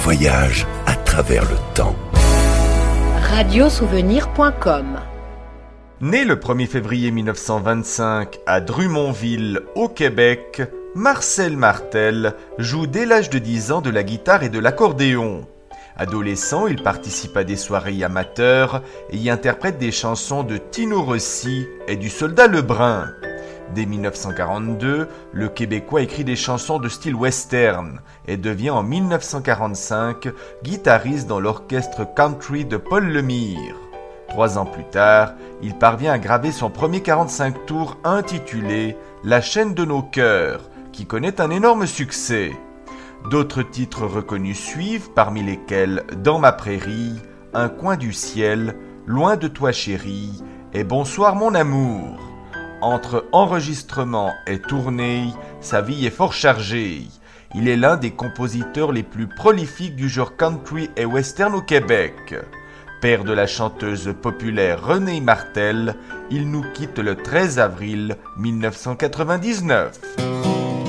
voyage à travers le temps. Radiosouvenir.com. Né le 1er février 1925 à Drummondville, au Québec, Marcel Martel joue dès l'âge de 10 ans de la guitare et de l'accordéon. Adolescent, il participe à des soirées amateurs et y interprète des chansons de Tino Rossi et du Soldat Lebrun. Dès 1942, le Québécois écrit des chansons de style western et devient en 1945 guitariste dans l'orchestre country de Paul Lemire. 3 ans plus tard, il parvient à graver son premier 45 tours intitulé « La chaîne de nos cœurs », qui connaît un énorme succès. D'autres titres reconnus suivent, parmi lesquels « Dans ma prairie »,« Un coin du ciel »,« Loin de toi chérie » et « Bonsoir mon amour ». Entre enregistrements et tournées, sa vie est fort chargée. Il est l'un des compositeurs les plus prolifiques du genre country et western au Québec. Père de la chanteuse populaire Renée Martel, il nous quitte le 13 avril 1999.